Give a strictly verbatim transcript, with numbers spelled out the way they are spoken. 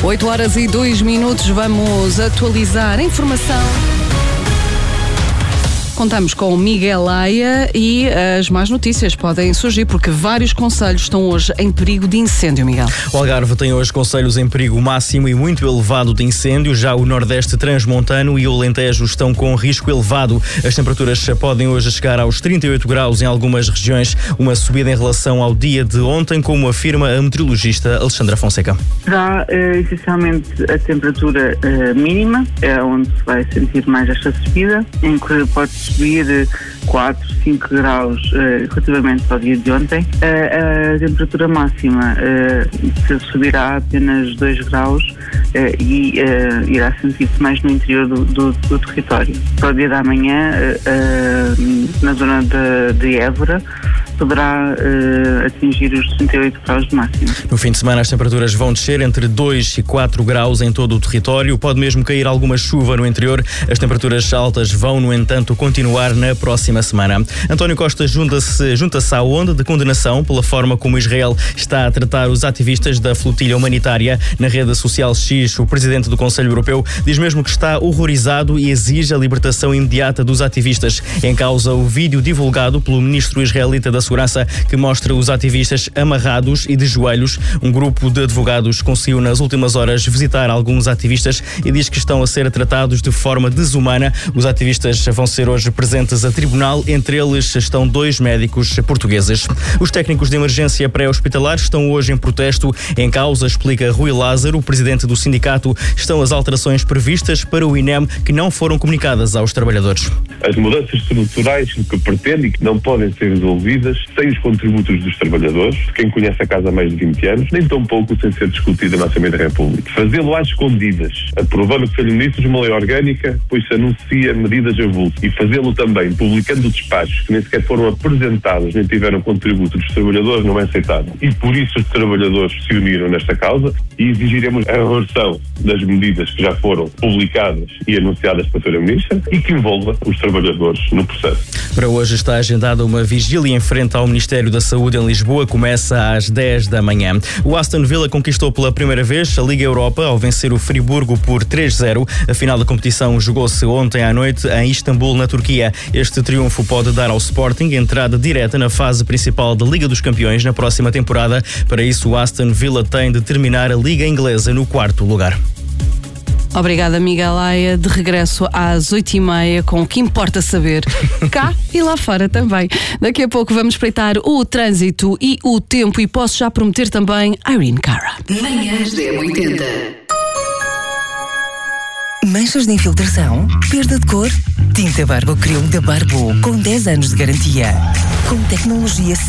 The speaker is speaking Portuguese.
oito horas e dois minutos, vamos atualizar a informação. Contamos com o Miguel Laia e as más notícias podem surgir porque vários concelhos estão hoje em perigo de incêndio, Miguel. O Algarve tem hoje concelhos em perigo máximo e muito elevado de incêndio. Já o Nordeste Transmontano e o Alentejo estão com risco elevado. As temperaturas podem hoje chegar aos trinta e oito graus em algumas regiões, uma subida em relação ao dia de ontem, como afirma a meteorologista Alexandra Fonseca. Será uh, essencialmente a temperatura uh, mínima, é onde se vai sentir mais esta subida, em que pode subir quatro, cinco graus uh, relativamente ao dia de ontem. Uh, a temperatura máxima uh, subirá apenas dois graus uh, e uh, irá sentir-se mais no interior do, do, do território. Para o dia da manhã, uh, uh, na zona de, de Évora, poderá uh, atingir os trinta e oito graus de máximo. No fim de semana as temperaturas vão descer entre dois e quatro graus em todo o território. Pode mesmo cair alguma chuva no interior. As temperaturas altas vão, no entanto, continuar na próxima semana. António Costa junta-se, junta-se à onda de condenação pela forma como Israel está a tratar os ativistas da flotilha humanitária. Na rede social X, o presidente do Conselho Europeu diz mesmo que está horrorizado e exige a libertação imediata dos ativistas. Em causa o vídeo divulgado pelo ministro israelita da Segurança que mostra os ativistas amarrados e de joelhos. Um grupo de advogados conseguiu nas últimas horas visitar alguns ativistas e diz que estão a ser tratados de forma desumana. Os ativistas vão ser hoje presentes a tribunal, entre eles estão dois médicos portugueses. Os técnicos de emergência pré-hospitalar estão hoje em protesto. Em causa, explica Rui Lázaro, o presidente do sindicato, estão as alterações previstas para o I N E M que não foram comunicadas aos trabalhadores. As mudanças estruturais que pretendem que não podem ser resolvidas sem os contributos dos trabalhadores, quem conhece a casa há mais de vinte anos, nem tão pouco sem ser discutida na Assembleia da República. Fazê-lo às escondidas, aprovando que seja ministro de uma lei orgânica, pois se anuncia medidas a vulto, e fazê-lo também publicando despachos que nem sequer foram apresentados, nem tiveram contributo dos trabalhadores, não é aceitável. E por isso os trabalhadores se uniram nesta causa e exigiremos a reversão das medidas que já foram publicadas e anunciadas pela senhora Ministra e que envolva os trabalhadores no processo. Para hoje está agendada uma vigília em frente ao Ministério da Saúde em Lisboa, começa às dez da manhã. O Aston Villa conquistou pela primeira vez a Liga Europa ao vencer o Friburgo por três a zero. A final da competição jogou-se ontem à noite em Istambul, na Turquia. Este triunfo pode dar ao Sporting entrada direta na fase principal da Liga dos Campeões na próxima temporada. Para isso, o Aston Villa tem de terminar a Liga Inglesa no quarto lugar. Obrigada, Miguel Laia. De regresso às oito e meia com o que importa saber cá e lá fora também. Daqui a pouco vamos espreitar o trânsito e o tempo e posso já prometer também Irene Cara. Manhãs da M oitenta. Manchas de infiltração? Perda de cor? Tinta Barbo Cream da Barbo com dez anos de garantia. Com tecnologia